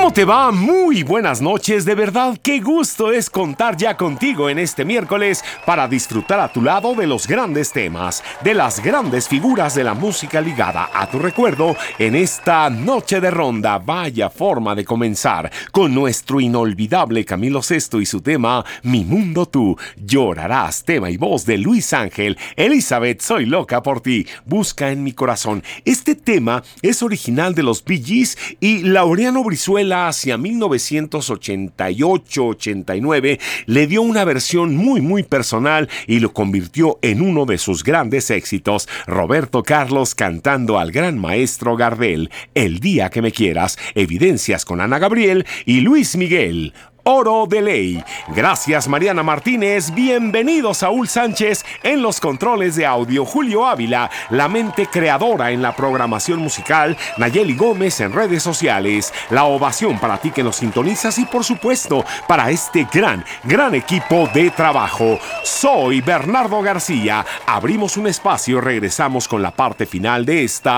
¿Cómo te va? Muy buenas noches, de verdad qué gusto es contar ya contigo en este miércoles para disfrutar a tu lado de los grandes temas, de las grandes figuras de la música ligada a tu recuerdo en esta noche de ronda. Vaya forma de comenzar con nuestro inolvidable Camilo Sesto y su tema Mi Mundo Tú. Llorarás, tema y voz de Luis Ángel. Elizabeth, soy loca por ti, busca en mi corazón. Este tema es original de los Bee Gees y Laureano Brizuela hacia 1988-89 le dio una versión muy personal y lo convirtió en uno de sus grandes éxitos. Roberto Carlos cantando al gran maestro Gardel, El día que me quieras, Evidencias con Ana Gabriel y Luis Miguel. Oro de Ley. Gracias Mariana Martínez, bienvenido Saúl Sánchez en los controles de audio, Julio Ávila, la mente creadora en la programación musical, Nayeli Gómez en redes sociales, la ovación para ti que nos sintonizas y por supuesto para este gran equipo de trabajo. Soy Bernardo García, abrimos un espacio, regresamos con la parte final de esta